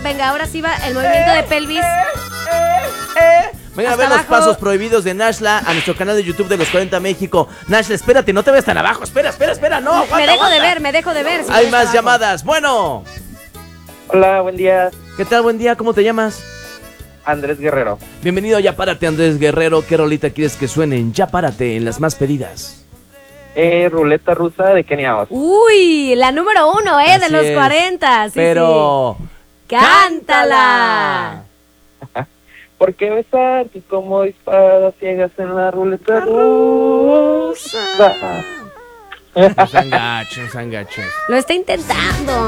Venga, ahora sí va el movimiento de pelvis. Venga a Hasta ver los abajo. pasos prohibidos de Nashla a nuestro canal de YouTube de los 40 México. Nashla, espérate, no te vayas tan abajo. Espera, no, aguanta, Me dejo de aguanta. ver, me dejo de ver. si Hay voy más hasta abajo. llamadas. Bueno, Hola, buen día. ¿qué tal? Buen día, ¿cómo te llamas? Andrés Guerrero. Bienvenido a Ya Párate, Andrés Guerrero. ¿Qué rolita quieres que suene en Ya Párate, en las más pedidas? Ruleta rusa de Kenia Os. Uy, la número 1, de Así los es. 40. Sí, Pero... sí. ¡Cántala! ¿Por qué besarte como disparas ciegas en la ruleta rusa? No sean gachos, no sean gachos. Lo está intentando.